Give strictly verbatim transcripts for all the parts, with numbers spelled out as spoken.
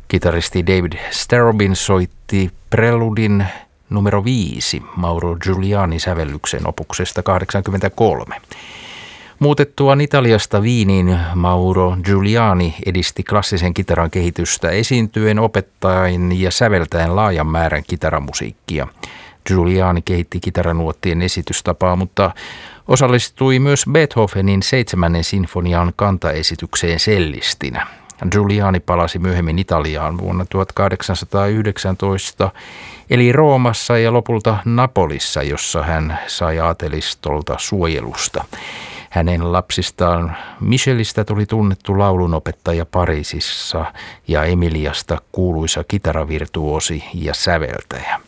Kitaristi David Starobin soitti preludin numero viisi Mauro Giuliani sävellyksen opuksesta kahdeksankymmentäkolme. Muutettuaan Italiasta Viiniin Mauro Giuliani edisti klassisen kitaran kehitystä esiintyen, opettaen ja säveltäen laajan määrän kitaramusiikkia. Giuliani kehitti kitaranuottien esitystapaa, mutta osallistui myös Beethovenin seitsemännen sinfonian kantaesitykseen sellistinä. Giuliani palasi myöhemmin Italiaan vuonna tuhatkahdeksansataayhdeksäntoista, eli Roomassa ja lopulta Napolissa, jossa hän sai aatelistolta suojelusta. Hänen lapsistaan Michelistä tuli tunnettu laulunopettaja Pariisissa ja Emiliasta kuuluisa kitaravirtuosi ja säveltäjä.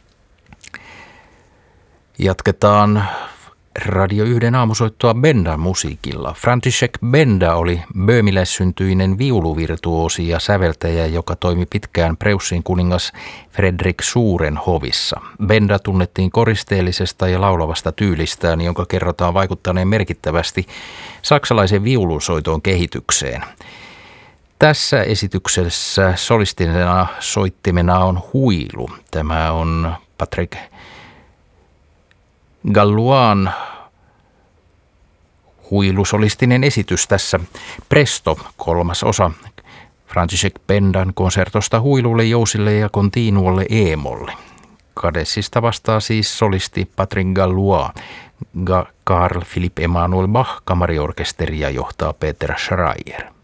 Jatketaan Radio yhden aamusoittoa Bendan musiikilla. František Benda oli böömiläissyntyinen viuluvirtuosi ja säveltäjä, joka toimi pitkään Preussin kuningas Fredrik Suuren hovissa. Benda tunnettiin koristeellisesta ja laulavasta tyylistään, jonka kerrotaan vaikuttaneen merkittävästi saksalaisen viulunsoiton kehitykseen. Tässä esityksessä solistina soittimena on huilu. Tämä on Patrick Galloin huilusolistinen esitys tässä Presto, kolmas osa František Bendan konsertosta huilulle, jousille ja continuolle e-molle. Kadessista vastaa siis solisti Patrick Galloin. Carl Philipp Emanuel Bach kamariorkesteria johtaa Peter Schreier.